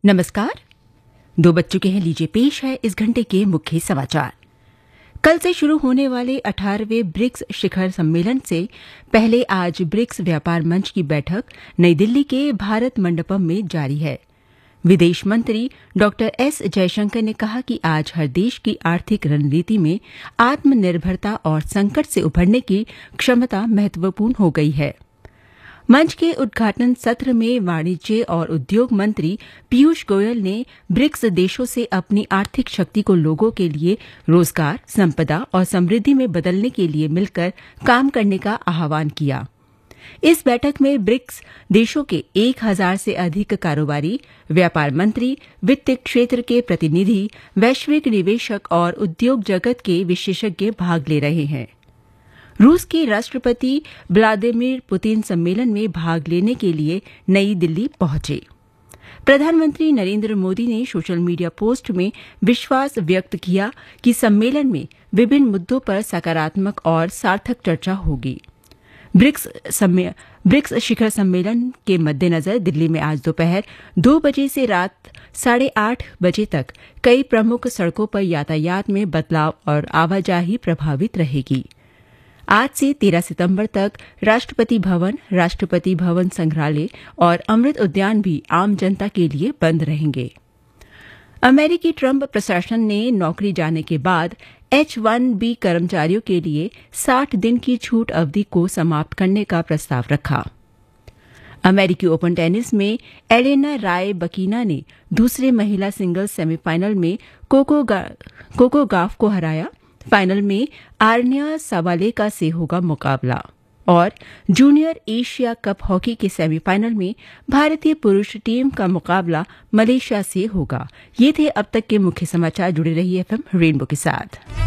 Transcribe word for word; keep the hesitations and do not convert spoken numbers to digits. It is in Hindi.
नमस्कार। दो बज चुके हैं, लीजिए पेश है इस घंटे के मुख्य समाचार। कल से शुरू होने वाले अठारहवें ब्रिक्स शिखर सम्मेलन से पहले आज ब्रिक्स व्यापार मंच की बैठक नई दिल्ली के भारत मंडपम में जारी है। विदेश मंत्री डॉक्टर एस जयशंकर ने कहा कि आज हर देश की आर्थिक रणनीति में आत्मनिर्भरता और संकट से उभरने की क्षमता महत्वपूर्ण हो गई है। मंच के उद्घाटन सत्र में वाणिज्य और उद्योग मंत्री पीयूष गोयल ने ब्रिक्स देशों से अपनी आर्थिक शक्ति को लोगों के लिए रोजगार, संपदा और समृद्धि में बदलने के लिए मिलकर काम करने का आह्वान किया। इस बैठक में ब्रिक्स देशों के एक हजार से अधिक कारोबारी, व्यापार मंत्री, वित्त क्षेत्र के प्रतिनिधि, वैश्विक निवेशक और उद्योग जगत के विशेषज्ञ भाग ले रहे हैं। रूस के राष्ट्रपति व्लादिमीर पुतिन सम्मेलन में भाग लेने के लिए नई दिल्ली पहुंचे। प्रधानमंत्री नरेंद्र मोदी ने सोशल मीडिया पोस्ट में विश्वास व्यक्त किया कि सम्मेलन में विभिन्न मुद्दों पर सकारात्मक और सार्थक चर्चा होगी। ब्रिक्स ब्रिक्स शिखर सम्मेलन के मद्देनजर दिल्ली में आज दोपहर दो बजे से रात साढ़े आठ बजे तक कई प्रमुख सड़कों पर यातायात में बदलाव और आवाजाही प्रभावित रहेगी। आज से तेरह सितंबर तक राष्ट्रपति भवन, राष्ट्रपति भवन संग्रहालय और अमृत उद्यान भी आम जनता के लिए बंद रहेंगे। अमेरिकी ट्रंप प्रशासन ने नौकरी जाने के बाद एच वन बी कर्मचारियों के लिए साठ दिन की छूट अवधि को समाप्त करने का प्रस्ताव रखा। अमेरिकी ओपन टेनिस में एलेना रायबकीना ने दूसरे महिला सिंगल्स सेमीफाइनल में कोको गा, कोको गाफ को हराया। फाइनल में आर्निया साबालेका से होगा मुकाबला और जूनियर एशिया कप हॉकी के सेमीफाइनल में भारतीय पुरुष टीम का मुकाबला मलेशिया से होगा। ये थे अब तक के मुख्य समाचार। जुड़े रहिए एफएम रेनबो के साथ।